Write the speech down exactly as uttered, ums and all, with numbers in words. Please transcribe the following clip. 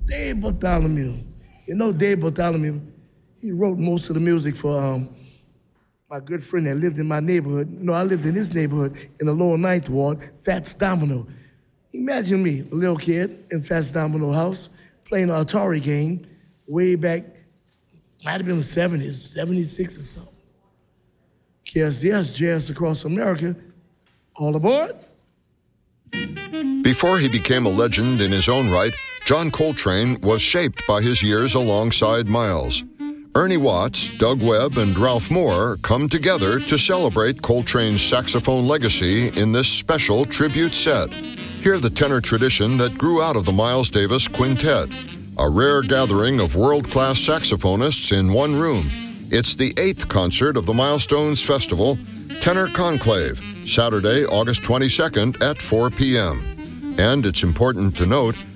Dave Bartholomew. You know Dave Bartholomew? He wrote most of the music for um, my good friend that lived in my neighborhood. You know, I lived in his neighborhood in the lower ninth ward, Fats Domino. Imagine me, a little kid in Fats Domino house, playing an Atari game way back, might have been the seventies, seventy-six or something. K S D S, Jazz Across America. All aboard. Before he became a legend in his own right, John Coltrane was shaped by his years alongside Miles. Ernie Watts, Doug Webb, and Ralph Moore come together to celebrate Coltrane's saxophone legacy in this special tribute set. Hear the tenor tradition that grew out of the Miles Davis Quintet, a rare gathering of world-class saxophonists in one room. It's the eighth concert of the Milestones Festival, Tenor Conclave, Saturday, August twenty-second at four p.m. And it's important to note